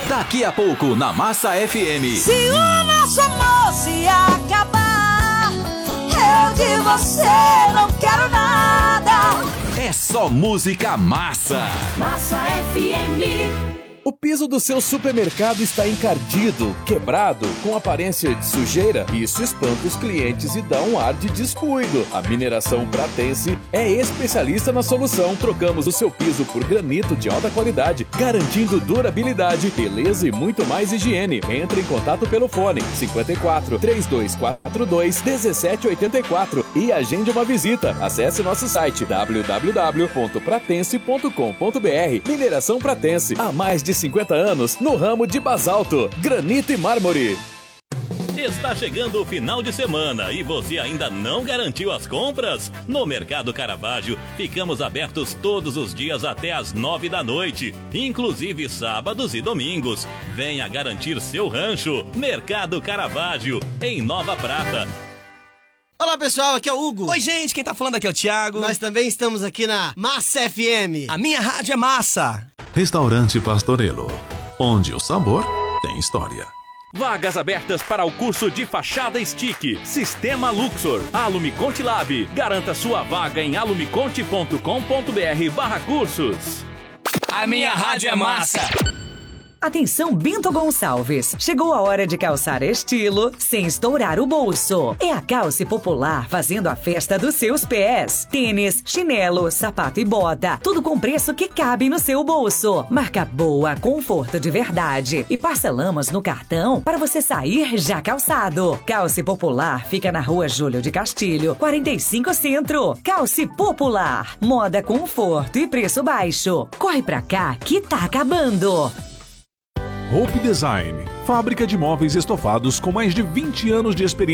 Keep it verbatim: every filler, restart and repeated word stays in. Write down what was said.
Daqui a pouco na Massa F M. Se o nosso amor se acabar, eu de você não quero nada. É só música massa. Massa F M. O piso do seu supermercado está encardido, quebrado, com aparência de sujeira? Isso espanta os clientes e dá um ar de descuido. A Mineração Pratense é especialista na solução. Trocamos o seu piso por granito de alta qualidade, garantindo durabilidade, beleza e muito mais higiene. Entre em contato pelo fone cinquenta e quatro, três dois quatro dois, dezessete oitenta e quatro e agende uma visita. Acesse nosso site w w w ponto pratense ponto com ponto b r. Mineração Pratense, há mais de cinquenta anos no ramo de basalto, granito e mármore. Está chegando o final de semana e você ainda não garantiu as compras? No Mercado Caravaggio, ficamos abertos todos os dias até às nove da noite, inclusive sábados e domingos. Venha garantir seu rancho. Mercado Caravaggio, em Nova Prata. Olá pessoal, aqui é o Hugo. Oi gente, quem tá falando aqui é o Thiago. Nós também estamos aqui na Massa F M. A minha rádio é massa. Restaurante Pastorelo, onde o sabor tem história. Vagas abertas para o curso de Fachada Stick, Sistema Luxor, Alumiconte Lab. Garanta sua vaga em alumiconte ponto com ponto b r barra cursos. A minha rádio é massa. Atenção Bento Gonçalves, chegou a hora de calçar estilo sem estourar o bolso. É a Calce Popular fazendo a festa dos seus pés. Tênis, chinelo, sapato e bota, tudo com preço que cabe no seu bolso. Marca boa, conforto de verdade. E parcelamos no cartão para você sair já calçado. Calce Popular fica na rua Júlio de Castilho, quarenta e cinco Centro. Calce Popular, moda, conforto e preço baixo. Corre pra cá que tá acabando. Hope Design, fábrica de móveis estofados com mais de vinte anos de experiência.